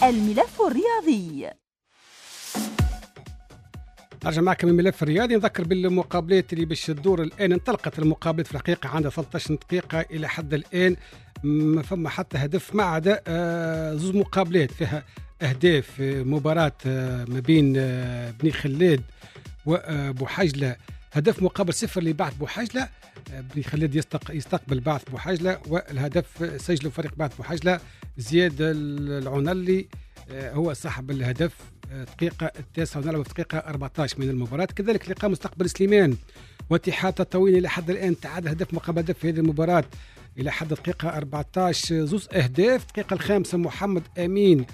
الملف الرياضي. نرجع معكم الملف الرياضي. نذكر بالمقابلات اللي باش تدور الآن. انطلقت المقابلات في الحقيقة عندها 13 دقيقة إلى حد الآن، ما فما حتى هدف ما عدا زوج مقابلات فيها أهداف. مباراة ما بين بني خلاد وبوحجلة، هدف مقابل 0 لبعث بوحجلة. بني خلاد يستقبل بعث بوحجلة، والهدف سجله فريق بعث بوحجلة. زياد العنلي هو صاحب الهدف. دقيقة 9 ونلعب في دقيقة 14 من المباراة. كذلك لقاء مستقبل سليمان واتحاد تطاوين إلى حد الآن تعادل هدف مقابل هدف في هذه المباراة إلى حد دقيقة 14. زوز أهداف. دقيقة الخامسة محمد أمين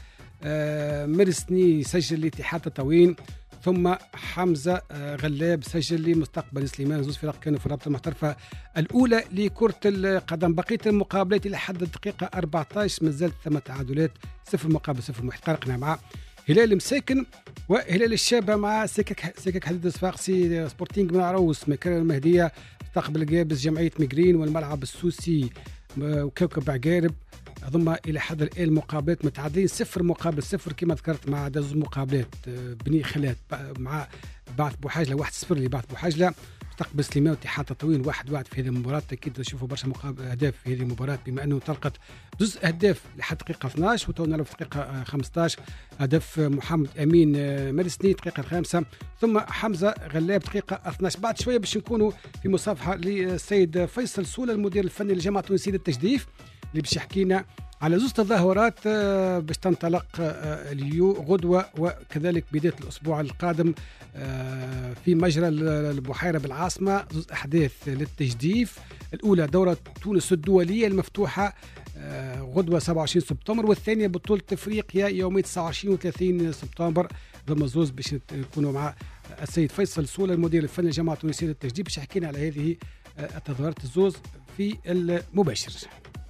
مرسني سجل لاتحاد تطاوين، ثم حمزة غلاب سجل لمستقبل سليمان. زوز فرق كانوا في الرابطة المحترفة الأولى لكرة القدم. بقية المقابلات إلى حد الدقيقة 14 مازالت ثم تعادلات 0 مقابل 0. محترقنا مع هلال مساكن وهلال الشابة مع سكك حديد الصفاقسي. سبورتينغ من عروس مكان المهدية تقبل جابس جمعية ميغرين، والملعب السوسي وكوكب عقارب. ضم إلى حد الآن المقابلات متعادلين 0 مقابل 0 كما ذكرت، مع زوج مقابلات بني خلاد مع بعث بوحجلة 1-0 لبعث بوحجلة. مستقبل سليمان واتحاد تطاوين 1-1 في هذه المباراة. أكيد نشوفوا برشا أهداف في هذه المباراة، بما أنه انطلقت زوج أهداف لحد دقيقة 12 وتونا في دقيقة 15. هدف محمد أمين مرسني دقيقة الخامسة، ثم حمزة غلاب دقيقة 12. بعد شوية باش نكونوا في مصافحة للسيد فيصل سولة المدير الفني للجامعة التونسية للتجديف، اللي باش يحكينا على زوج تظاهرات باش تنطلق غدوة وكذلك بداية الأسبوع القادم في مجرى البحيرة بالعاصمة. زوج أحداث للتجديف. الأولى دورة تونس الدولية المفتوحة غدوة 27 سبتمبر، والثانية بطولة أفريقيا يومي 29 و30 سبتمبر. ضم زوز باش نكونوا مع السيد فيصل سولة المدير الفني للجامعة التونسية للتجديف باش يحكينا على هذه التظاهرات الزوز في المباشر.